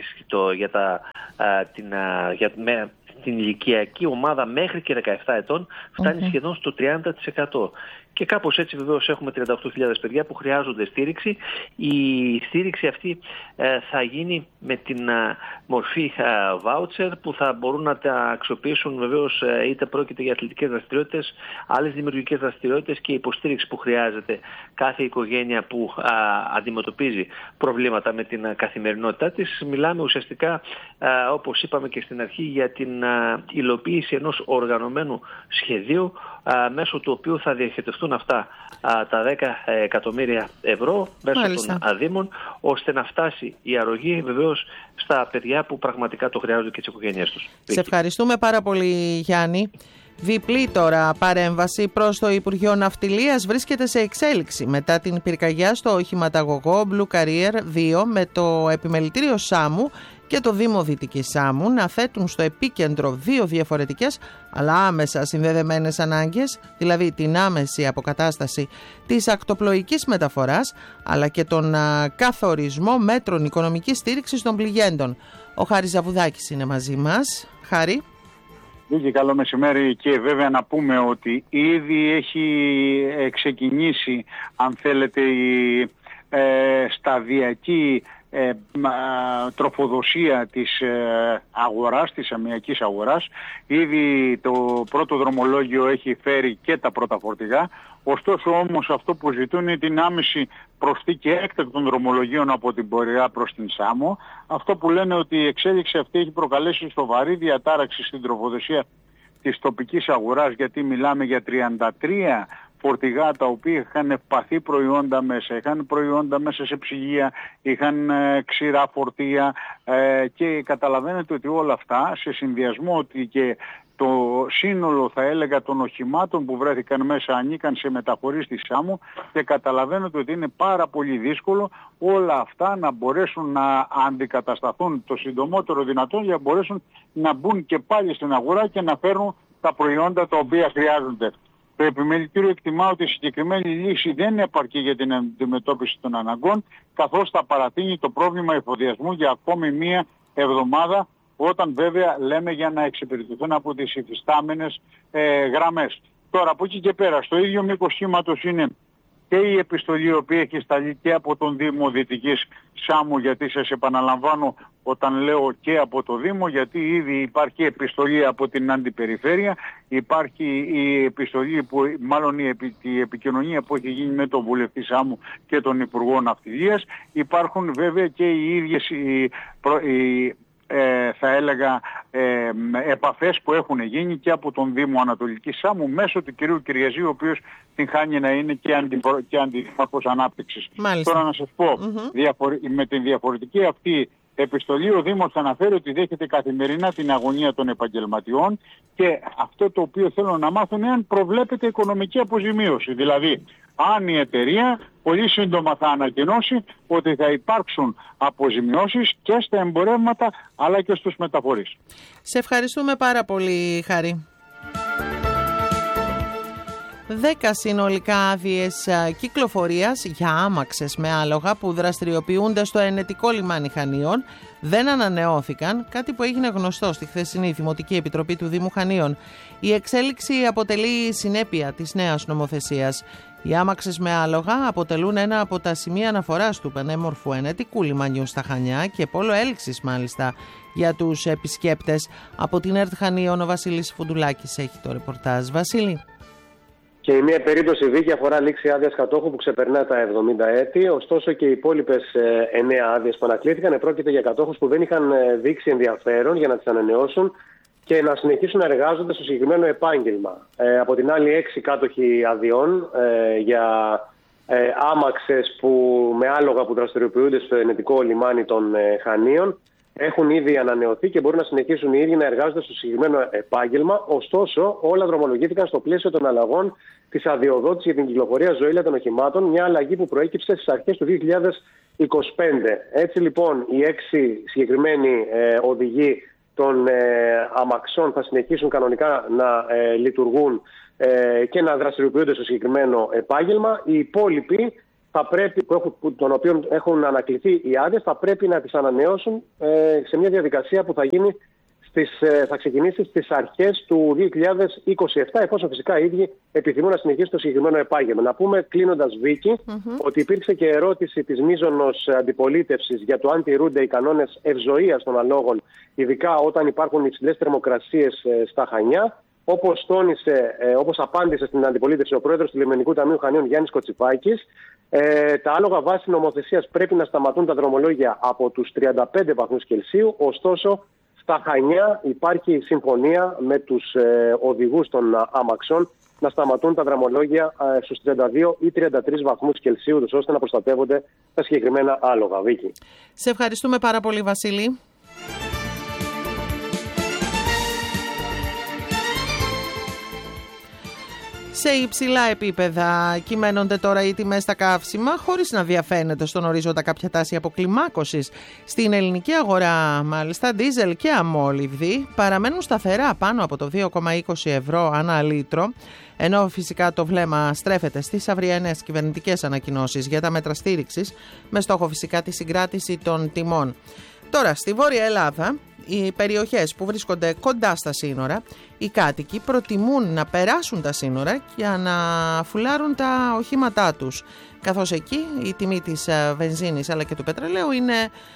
S15: την ηλικιακή ομάδα μέχρι και 17 ετών φτάνει σχεδόν στο 30%. Και κάπως έτσι βεβαίως έχουμε 38.000 παιδιά που χρειάζονται στήριξη. Η στήριξη αυτή θα γίνει με την μορφή voucher που θα μπορούν να τα αξιοποιήσουν βεβαίως είτε πρόκειται για αθλητικές δραστηριότητες, άλλες δημιουργικές δραστηριότητες και υποστήριξη που χρειάζεται κάθε οικογένεια που αντιμετωπίζει προβλήματα με την καθημερινότητά της. Μιλάμε ουσιαστικά, όπως είπαμε και στην αρχή, για την υλοποίηση ενός οργανωμένου σχεδίου μέσω του οποίου θα διοχετευτούν αυτά τα 10 εκατομμύρια ευρώ μέσω των δήμων, ώστε να φτάσει η αρρωγή βεβαίως στα παιδιά που πραγματικά το χρειάζονται και τις οικογένειές τους.
S2: Σε ευχαριστούμε πάρα πολύ, Γιάννη. Διπλή τώρα παρέμβαση προς το Υπουργείο Ναυτιλίας βρίσκεται σε εξέλιξη μετά την πυρκαγιά στο οχηματαγωγό Blue Carrier 2 με το επιμελητήριο Σάμου και το Δήμο Δυτικής Σάμου να θέτουν στο επίκεντρο δύο διαφορετικές αλλά άμεσα συνδεδεμένες ανάγκες, δηλαδή την άμεση αποκατάσταση της ακτοπλοϊκής μεταφοράς αλλά και τον καθορισμό μέτρων οικονομικής στήριξης των πληγέντων. Ο Χάρης Ζαβουδάκης είναι μαζί μας. Χάρη.
S16: Βίκη, καλό μεσημέρι, και βέβαια να πούμε ότι ήδη έχει ξεκινήσει, αν θέλετε, η σταδιακή τροφοδοσία της αγοράς, της αμυακής αγοράς. Ήδη το πρώτο δρομολόγιο έχει φέρει και τα πρώτα φορτηγά. Ωστόσο όμως αυτό που ζητούν είναι την άμεση προσθήκη έκτακτων δρομολογίων από την Πορεά προς την Σάμο. Αυτό που λένε ότι η εξέλιξη αυτή έχει προκαλέσει σοβαρή διατάραξη στην τροφοδοσία της τοπικής αγοράς, γιατί μιλάμε για 33 φορτηγά τα οποία είχαν ευπαθή προϊόντα μέσα, είχαν προϊόντα μέσα σε ψυγεία, είχαν ξηρά φορτία και καταλαβαίνετε ότι όλα αυτά σε συνδυασμό ότι και το σύνολο, θα έλεγα, των οχημάτων που βρέθηκαν μέσα ανήκαν σε μεταφορείς της Σάμου και καταλαβαίνετε ότι είναι πάρα πολύ δύσκολο όλα αυτά να μπορέσουν να αντικατασταθούν το συντομότερο δυνατόν για να μπορέσουν να μπουν και πάλι στην αγορά και να φέρουν τα προϊόντα τα οποία χρειάζονται. Το επιμελητήριο εκτιμά ότι η συγκεκριμένη λύση δεν επαρκεί για την αντιμετώπιση των αναγκών, καθώς θα παρατείνει το πρόβλημα εφοδιασμού για ακόμη μία εβδομάδα, όταν βέβαια λέμε για να εξυπηρετηθούν από τις υφιστάμενες γραμμές. Τώρα από εκεί και πέρα, στο ίδιο μήκος σχήματος είναι και η επιστολή η οποία έχει σταλεί και από τον Δήμο Δυτικής Σάμου, γιατί σας επαναλαμβάνω όταν λέω και από το Δήμο, γιατί ήδη υπάρχει επιστολή από την Αντιπεριφέρεια, υπάρχει η επιστολή, μάλλον η επικοινωνία που έχει γίνει με τον Βουλευτή Σάμου και τον Υπουργό Ναυτιλίας, υπάρχουν βέβαια και οι ίδιες θα έλεγα επαφές που έχουν γίνει και από τον Δήμο Ανατολικής Σάμου μέσω του κυρίου Κυριαζή, ο οποίος την χάνει να είναι και αντιδήμαρχος ανάπτυξης. Τώρα να σας πω, με την διαφορετική αυτή επιστολή ο Δήμος αναφέρει ότι δέχεται καθημερινά την αγωνία των επαγγελματιών και αυτό το οποίο θέλω να μάθω είναι αν προβλέπεται οικονομική αποζημίωση. Δηλαδή, αν η εταιρεία πολύ σύντομα θα ανακοινώσει ότι θα υπάρξουν αποζημιώσεις και στα εμπορεύματα αλλά και στους μεταφορείς.
S2: Σε ευχαριστούμε πάρα πολύ, Χάρη. 10 συνολικά άδειες κυκλοφορίας για άμαξες με άλογα που δραστηριοποιούνται στο ενετικό λιμάνι Χανίων δεν ανανεώθηκαν, κάτι που έγινε γνωστό στη χθεσινή Δημοτική Επιτροπή του Δήμου Χανίων. Η εξέλιξη αποτελεί συνέπεια της νέας νομοθεσίας. Οι άμαξες με άλογα αποτελούν ένα από τα σημεία αναφοράς του πανέμορφου ενετικού λιμανιού στα Χανιά και πόλο έλξης μάλιστα για τους επισκέπτες. Από την ΕΡΤ Χανίων ο Βασίλης Φουντουλάκης έχει το ρεπορτάζ. Βασίλη.
S17: Και η μία περίπτωση δίκη αφορά λήξη άδειας κατόχου που ξεπερνά τα 70 έτη, ωστόσο και οι υπόλοιπες 9 άδειες που ανακλήθηκαν πρόκειται για κατόχους που δεν είχαν δείξει ενδιαφέρον για να τις ανανεώσουν και να συνεχίσουν να εργάζονται στο συγκεκριμένο επάγγελμα. Από την άλλη, 6 κάτοχοι αδειών για άμαξες με άλογα που δραστηριοποιούνται στο ενετικό λιμάνι των Χανίων έχουν ήδη ανανεωθεί και μπορούν να συνεχίσουν οι ίδιοι να εργάζονται στο συγκεκριμένο επάγγελμα. Ωστόσο, όλα δρομολογήθηκαν στο πλαίσιο των αλλαγών της αδειοδότησης για την κυκλοφορία ζωήλια των οχημάτων, μια αλλαγή που προέκυψε στις αρχές του 2025. Έτσι λοιπόν, οι 6 συγκεκριμένοι οδηγοί των αμαξών θα συνεχίσουν κανονικά να λειτουργούν και να δραστηριοποιούνται στο συγκεκριμένο επάγγελμα. Οι υπόλοιποι των οποίων έχουν ανακληθεί οι άδειες θα πρέπει να τις ανανεώσουν σε μια διαδικασία που θα ξεκινήσει στις αρχές του 2027, εφόσον φυσικά οι ίδιοι επιθυμούν να συνεχίσουν το συγκεκριμένο επάγγελμα. Να πούμε, κλείνοντας, Βίκη, ότι υπήρξε και ερώτηση της μείζωνος αντιπολίτευσης για το αν τηρούνται οι κανόνες ευζοίας των αλόγων, ειδικά όταν υπάρχουν υψηλές θερμοκρασίες στα Χανιά. Όπως απάντησε στην αντιπολίτευση ο πρόεδρος του Λιμενικού Ταμείου Χανίων, Γιάννης Κοτσιπάκης, τα άλογα βάσει νομοθεσίας πρέπει να σταματούν τα δρομολόγια από τους 35 βαθμούς Κελσίου. Ωστόσο, στα Χανιά υπάρχει συμφωνία με τους οδηγούς των αμαξών να σταματούν τα δρομολόγια στους 32 ή 33 βαθμούς Κελσίου, ώστε να προστατεύονται τα συγκεκριμένα άλογα. Βίκη.
S2: Σε ευχαριστούμε πάρα πολύ, Βασίλη. Σε υψηλά επίπεδα κυμαίνονται τώρα οι τιμές στα καύσιμα, χωρίς να διαφαίνεται στον ορίζοντα κάποια τάση αποκλιμάκωσης. Στην ελληνική αγορά, μάλιστα, ντίζελ και αμόλυβδη παραμένουν σταθερά πάνω από το 2,20 ευρώ ανά λίτρο, ενώ φυσικά το βλέμμα στρέφεται στις αυριανές κυβερνητικές ανακοινώσεις για τα μέτρα στήριξης, με στόχο φυσικά τη συγκράτηση των τιμών. Τώρα, στη Βόρεια Ελλάδα, οι περιοχές που βρίσκονται κοντά στα σύνορα, οι κάτοικοι προτιμούν να περάσουν τα σύνορα για να φουλάρουν τα οχήματά τους, καθώς εκεί η τιμή της βενζίνης αλλά και του πετρελαίου είναι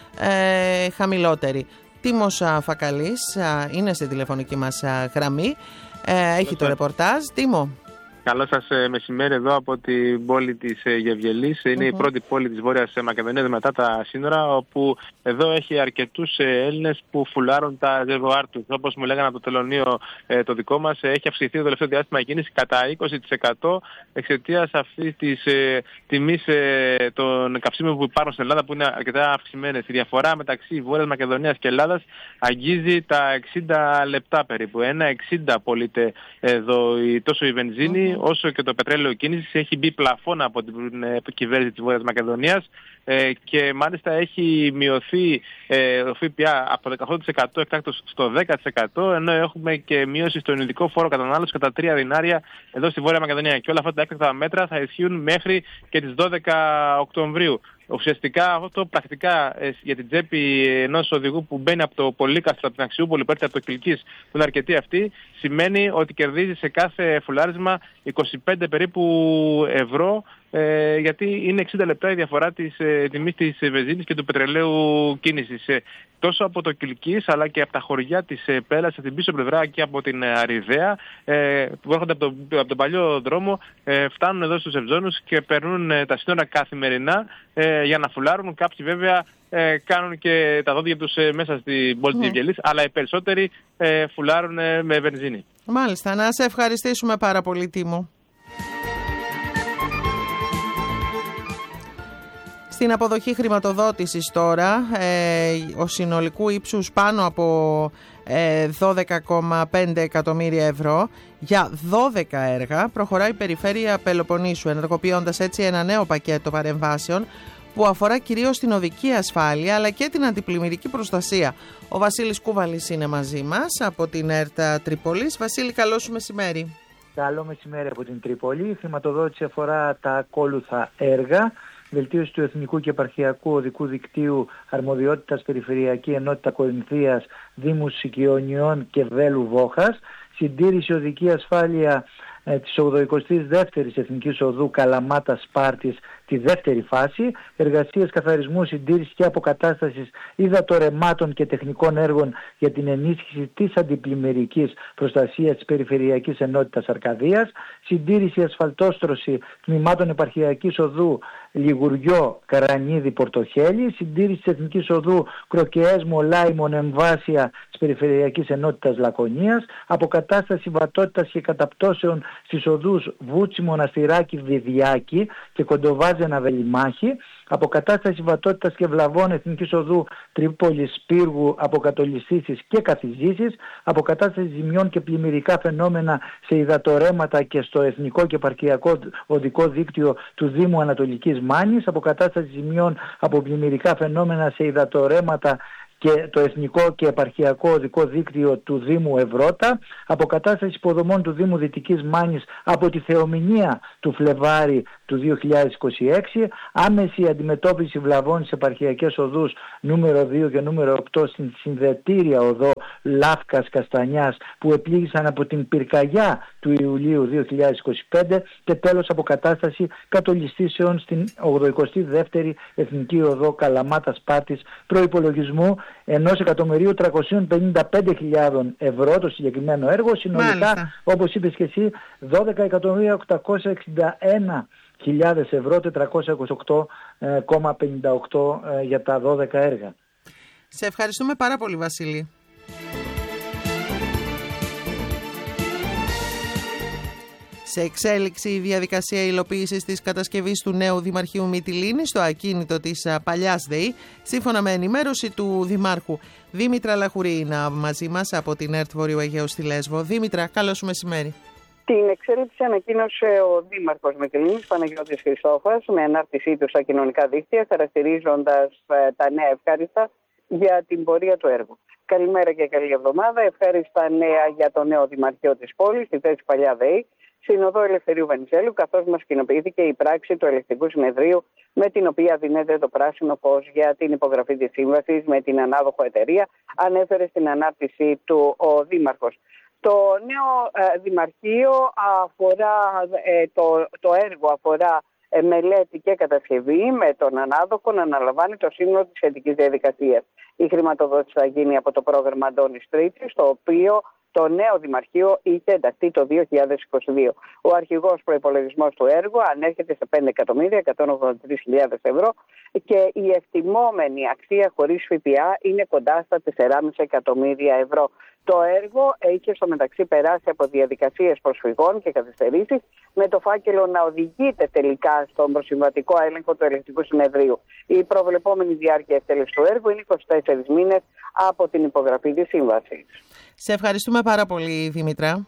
S2: χαμηλότερη. Τίμος Φακαλής είναι στη τηλεφωνική μας γραμμή, έχει το ρεπορτάζ. Τίμο.
S18: Καλό σας μεσημέρι εδώ από την πόλη της Γευγελής. Είναι η πρώτη πόλη της Βόρειας Μακεδονίας μετά τα σύνορα, όπου εδώ έχει αρκετούς Έλληνες που φουλάρουν τα ζευγάρ τους. Όπως μου λέγανε από το τελωνείο το δικό μας, έχει αυξηθεί το τελευταίο διάστημα η κίνηση κατά 20% εξαιτίας αυτής της τιμής των καυσίμων που υπάρχουν στην Ελλάδα, που είναι αρκετά αυξημένες. Η διαφορά μεταξύ Βόρειας Μακεδονίας και Ελλάδας αγγίζει τα 60 λεπτά περίπου. 1,60 πωλείται εδώ τόσο η βενζίνη όσο και το πετρέλαιο κίνησης. Έχει μπει πλαφόν από την κυβέρνηση της Βόρειας Μακεδονίας και μάλιστα έχει μειωθεί ο ΦΠΑ από το 18% εκτάκτως στο 10%, ενώ έχουμε και μείωση στον ειδικό φόρο κατανάλωσης κατά 3 δινάρια εδώ στη Βόρεια Μακεδονία. Και όλα αυτά τα έκτακτα μέτρα θα ισχύουν μέχρι και τις 12 Οκτωβρίου. Ουσιαστικά αυτό πρακτικά για την τσέπη ενός οδηγού που μπαίνει από το Πολύκαστρο, από την Αξιούπολη, πέρσι από το Κιλκής, που είναι αρκετή αυτή, σημαίνει ότι κερδίζει σε κάθε φουλάρισμα 25 περίπου ευρώ, γιατί είναι 60 λεπτά η διαφορά της τιμής της βενζίνης και του πετρελαίου κίνησης. Τόσο από το Κιλκής αλλά και από τα χωριά της Πέλας, από την πίσω πλευρά και από την Αριδαία, που έρχονται από τον παλιό δρόμο, φτάνουν εδώ στους Ευζώνους και περνούν τα σύνορα καθημερινά για να φουλάρουν. Κάποιοι βέβαια κάνουν και τα δόντια τους μέσα στην πόλη της Γευγελής, αλλά οι περισσότεροι φουλάρουν με βενζίνη.
S2: Μάλιστα, να σε ευχαριστήσουμε πάρα πολύ, Τίμο. Στην αποδοχή χρηματοδότησης τώρα, ο συνολικού ύψους πάνω από 12,5 εκατομμύρια ευρώ για 12 έργα προχωράει η Περιφέρεια Πελοποννήσου, ενεργοποιώντας έτσι ένα νέο πακέτο παρεμβάσεων που αφορά κυρίως την οδική ασφάλεια αλλά και την αντιπλημμυρική προστασία. Ο Βασίλης Κούβαλης είναι μαζί μας από την ΕΡΤ Τρίπολης. Βασίλη, καλό σου μεσημέρι.
S19: Καλό μεσημέρι από την Τρίπολη. Η χρηματοδότηση αφορά τα ακόλουθα έργα: βελτίωση του Εθνικού και Επαρχιακού Οδικού Δικτύου, αρμοδιότητας Περιφερειακή Ενότητα Κορινθίας, Δήμους Σικιονιών και Βέλου Βόχας, συντήρηση οδική ασφάλεια της 82ης Εθνικής Οδού Καλαμάτα-Σπάρτης τη δεύτερη φάση, εργασίες καθαρισμού, συντήρησης και αποκατάστασης υδατορεμάτων και τεχνικών έργων για την ενίσχυση της αντιπλημμυρικής προστασίας της Περιφερειακής Ενότητας Αρκαδίας, συντήρηση ασφαλτόστρωση τμήματων επαρχιακής οδού Λιγουριό, Καρανίδη, Πορτοχέλη, συντήρηση της Εθνικής Οδού Κροκεέσμο, Λάιμον, Εμβάσια της Περιφερειακής Ενότητας Λακωνίας, αποκατάσταση βατότητας και καταπτώσεων στις οδούς Βούτσι, Μοναστηράκι, Βιδιάκη και Κοντοβάζενα, Βελιμάχη, αποκατάσταση βατότητας και βλαβών Εθνικής Οδού Τρίπολης, Πύργου, Αποκατολιστήσεις και Καθιζήσεις, αποκατάσταση ζημιών και πλημμυρικά φαινόμενα σε υδατορέματα και στο Εθνικό και Επαρχιακό Οδικό Δίκτυο του Δήμου Ανατολικής Μάνης, αποκατάσταση ζημιών από πλημμυρικά φαινόμενα σε υδατορέματα και το Εθνικό και Επαρχιακό Οδικό Δίκτυο του Δήμου Ευρώτα, αποκατάσταση υποδομών του Δήμου Δυτικής Μάνης από τη θεομηνία του Φλεβάρι του 2026, άμεση αντιμετώπιση βλαβών σε επαρχιακές οδούς νούμερο 2 και νούμερο 8 στην συνδετήρια οδό Λάφκας Καστανιάς που επλήγησαν από την πυρκαγιά του Ιουλίου 2025 και τέλος αποκατάσταση κατολιστήσεων στην 82η Εθνική Οδό Καλαμάτα Σπάρτης προϋπολογισμού 1.355.000 ευρώ το συγκεκριμένο έργο, συνολικά μάλιστα, όπως είπες και εσύ 12.861.000 ευρώ, 428,58 για τα 12 έργα.
S2: Σε ευχαριστούμε πάρα πολύ, Βασίλη. Σε εξέλιξη η διαδικασία υλοποίησης της κατασκευής του νέου Δημαρχείου Μυτιλήνης στο ακίνητο της παλιάς ΔΕΗ, σύμφωνα με ενημέρωση του Δημάρχου. Δήμητρα Λαχουρή είναι μαζί μας από την ΕΡΤ Βορείου Αιγαίου στη Λέσβο. Δήμητρα, καλό σου μεσημέρι.
S20: Την εξέλιξη ανακοίνωσε ο Δήμαρχος Μυτιλήνης, Παναγιώτης Χριστόφας, με ανάρτησή του στα κοινωνικά δίκτυα, χαρακτηρίζοντας τα νέα ευχάριστα για την πορεία του έργου. Καλημέρα και καλή εβδομάδα. Ευχάριστα νέα για το νέο Δημαρχείο της πόλης, στη θέση παλιά ΔΕΗ, στην οδό Ελευθερίου Βενιζέλου, καθώς μας κοινοποιήθηκε η πράξη του Ελεκτικού Συνεδρίου με την οποία δίνεται το πράσινο φως για την υπογραφή της σύμβασης με την ανάδοχο εταιρεία, ανέφερε στην ανάρτησή του ο Δήμαρχος. Το νέο Δημαρχείο αφορά, το έργο αφορά μελέτη και κατασκευή με τον ανάδοχο να αναλαμβάνει το σύνολο της σχετικής διαδικασίας. Η χρηματοδότηση θα γίνει από το πρόγραμμα Αντώνης Τρίτης, το οποίο το νέο Δημαρχείο είχε ενταχθεί το 2022. Ο αρχηγός προϋπολογισμός του έργου ανέρχεται σε 5.183.000 ευρώ και η εκτιμόμενη αξία χωρίς ΦΠΑ είναι κοντά στα 4,5 εκατομμύρια ευρώ. Το έργο είχε στο μεταξύ περάσει από διαδικασίες προσφυγών και καθυστερήσεις, με το φάκελο να οδηγείται τελικά στον προσυμβατικό έλεγχο του Ελεκτικού Συνεδρίου. Η προβλεπόμενη διάρκεια εκτέλεσης του έργου είναι 24 μήνες από την υπογραφή της σύμβασης.
S2: Σε ευχαριστούμε πάρα πολύ, Δήμητρα.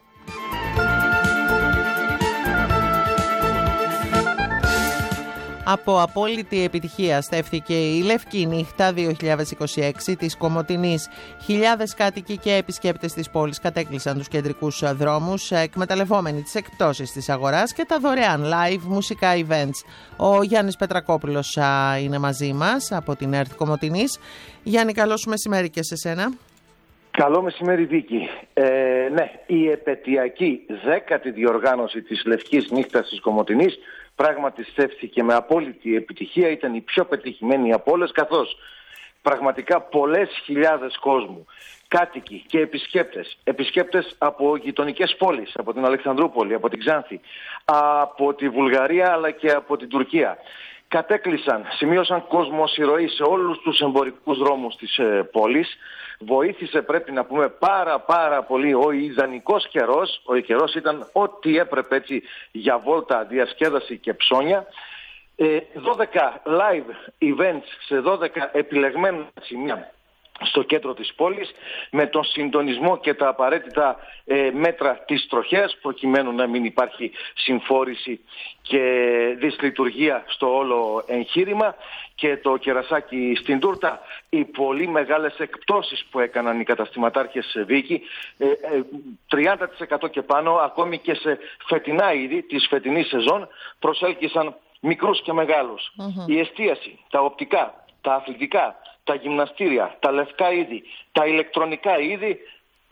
S2: Από απόλυτη επιτυχία στέφθηκε η Λευκή Νύχτα 2026 της Κομοτηνής. Χιλιάδες κάτοικοι και επισκέπτες της πόλης κατέκλυσαν τους κεντρικούς δρόμους, εκμεταλλευόμενοι τις εκπτώσεις της αγοράς και τα δωρεάν live μουσικά events. Ο Γιάννης Πετρακόπουλος είναι μαζί μας από την ΕΡΤ Κομοτηνής. Γιάννη, καλό σου μεσημέρι και σε σένα.
S21: Καλό μεσημέρι, Βίκη. Ναι, η επετειακή 10η διοργάνωση της Λευκής Νύχτας της Κομοτηνής πράγματι στέφθηκε με απόλυτη επιτυχία, ήταν η πιο πετυχημένη από όλες, καθώς πραγματικά πολλές χιλιάδες κόσμου, κάτοικοι και επισκέπτες από γειτονικές πόλεις, από την Αλεξανδρούπολη, από την Ξάνθη, από τη Βουλγαρία αλλά και από την Τουρκία, κατέκλυσαν, σημείωσαν κόσμος-ηρωή σε όλους τους εμπορικούς δρόμους της πόλης. Βοήθησε, πρέπει να πούμε, πάρα πολύ ο ιδανικός καιρός. Ο καιρός ήταν ό,τι έπρεπε έτσι για βόλτα, διασκέδαση και ψώνια. 12 live events σε 12 επιλεγμένα σημεία στο κέντρο της πόλης, με τον συντονισμό και τα απαραίτητα μέτρα της τροχέας, προκειμένου να μην υπάρχει συμφόρηση και δυσλειτουργία στο όλο εγχείρημα, και το κερασάκι στην τούρτα, οι πολύ μεγάλες εκπτώσεις που έκαναν οι καταστηματάρχες σε Βίκη, 30% και πάνω, ακόμη και σε φετινά είδη της φετινής σεζόν, προσέλκυσαν μικρούς και μεγάλους. Η εστίαση, τα οπτικά, τα αθλητικά, τα γυμναστήρια, τα λευκά είδη, τα ηλεκτρονικά είδη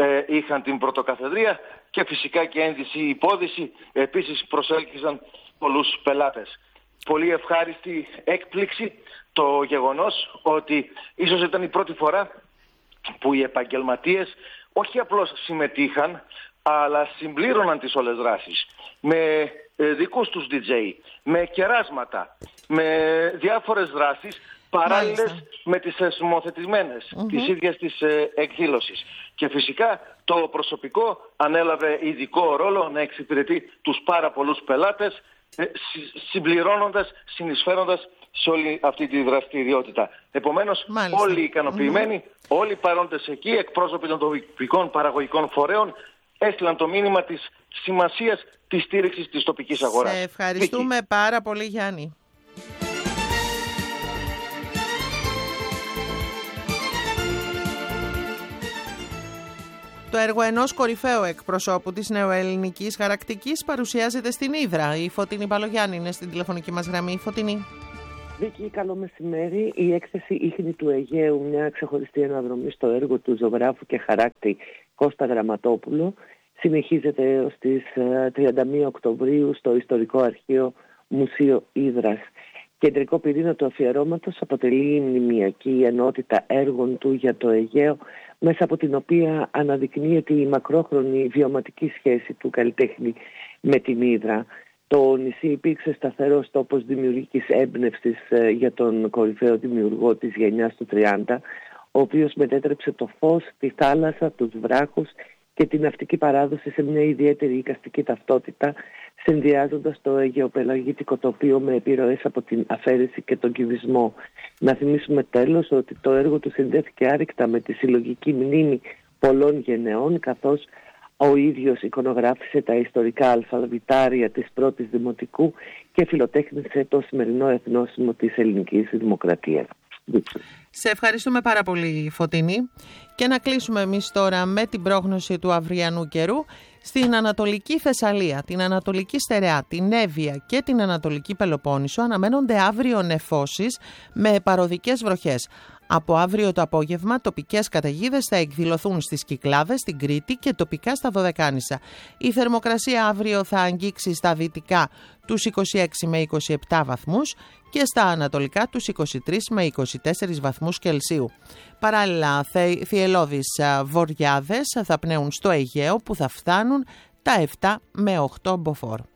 S21: είχαν την πρωτοκαθεδρία και φυσικά και ένδυση υπόδηση επίσης προσέλκυσαν πολλούς πελάτες. Πολύ ευχάριστη έκπληξη το γεγονός ότι ίσως ήταν η πρώτη φορά που οι επαγγελματίες όχι απλώς συμμετείχαν, αλλά συμπλήρωναν τις όλες δράσεις με δικούς τους DJ, με κεράσματα, με διάφορες δράσεις παράλληλες με τις θεσμοθετημένες της ίδιας της εκδήλωσης. Και φυσικά το προσωπικό ανέλαβε ειδικό ρόλο να εξυπηρετεί τους πάρα πολλούς πελάτες, συμπληρώνοντας, συνεισφέροντας σε όλη αυτή τη δραστηριότητα. Επομένως, όλοι ικανοποιημένοι, όλοι παρόντες εκεί, εκπρόσωποι των τοπικών παραγωγικών φορέων, έστειλαν το μήνυμα της σημασίας της στήριξης της τοπικής αγοράς.
S2: Σε ευχαριστούμε πάρα πολύ, Γιάννη. Το έργο ενός κορυφαίου εκπροσώπου της νεοελληνικής χαρακτικής παρουσιάζεται στην Ύδρα. Η Φωτεινή Παλογιάννη είναι στην τηλεφωνική μας γραμμή. Φωτεινή.
S1: Βίκη, καλό μεσημέρι. Η έκθεση Ίχνη του Αιγαίου, μια ξεχωριστή αναδρομή στο έργο του ζωγράφου και χαράκτη Κώστα Γραμματόπουλο, συνεχίζεται έως τις 31 Οκτωβρίου στο Ιστορικό Αρχείο Μουσείο Ύδρας. Κεντρικό πυρήνα του αφιερώματος αποτελεί η μνημειακή ενότητα έργων του για το Αιγαίο, μέσα από την οποία αναδεικνύεται η μακρόχρονη βιωματική σχέση του καλλιτέχνη με την Ύδρα. Το νησί υπήρξε σταθερός τόπος δημιουργικής έμπνευσης για τον κορυφαίο δημιουργό της γενιάς του 30, ο οποίος μετέτρεψε το φως, τη θάλασσα, τους βράχους και την ναυτική παράδοση σε μια ιδιαίτερη εικαστική ταυτότητα, συνδυάζοντας το αιγαιοπελαγίτικο τοπίο με επιρροές από την αφαίρεση και τον κυβισμό. Να θυμίσουμε τέλος ότι το έργο του συνδέθηκε άρρηκτα με τη συλλογική μνήμη πολλών γενεών, καθώς ο ίδιος εικονογράφησε τα ιστορικά αλφαβητάρια της πρώτης δημοτικού και φιλοτέχνησε το σημερινό εθνόσημο της ελληνικής δημοκρατίας.
S2: Σε ευχαριστούμε πάρα πολύ, Φωτεινή. Και να κλείσουμε εμείς τώρα με την πρόγνωση του αυριανού καιρού. Στην Ανατολική Θεσσαλία, την Ανατολική Στερεά, την Εύβοια και την Ανατολική Πελοπόννησο αναμένονται αύριο νεφώσεις με παροδικές βροχές. Από αύριο το απόγευμα τοπικές καταιγίδες θα εκδηλωθούν στις Κυκλάδες, στην Κρήτη και τοπικά στα Δωδεκάνησα. Η θερμοκρασία αύριο θα αγγίξει στα δυτικά τους 26 με 27 βαθμούς και στα ανατολικά τους 23 με 24 βαθμούς Κελσίου. Παράλληλα, θυελλώδεις βοριάδες θα πνέουν στο Αιγαίο που θα φτάνουν τα 7 με 8 μποφόρ.